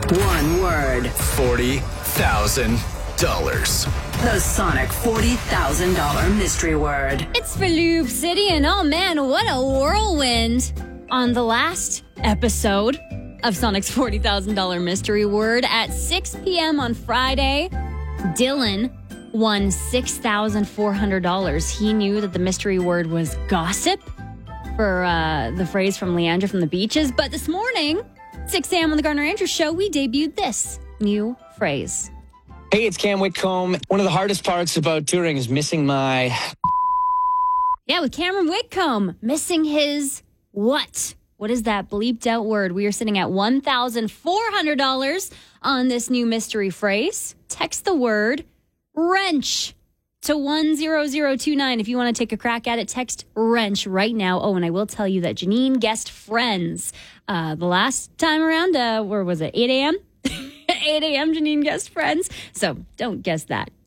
One word. $40,000. The Sonic $40,000 mystery word. It's for Loop City, and oh man, what a whirlwind. On the last episode of Sonic's $40,000 mystery word at 6 p.m. on Friday, Dylan won $6,400. He knew that the mystery word was gossip for the phrase from Leandra from the Beaches. But this morning, 6 a.m. on the Gardner Andrews Show, we debuted this new phrase. Hey, it's Cam Whitcomb. One of the hardest parts about touring is missing my... Yeah, with Cameron Whitcomb, missing his what? What is that bleeped out word? We are sitting at $1,400 on this new mystery phrase. Text the word wrench to 10029. If you want to take a crack at it, text wrench right now. Oh, and I will tell you that Janine guessed Friends. The last time around, where was it? 8 a.m.? 8 a.m. Janine guessed Friends. So don't guess that.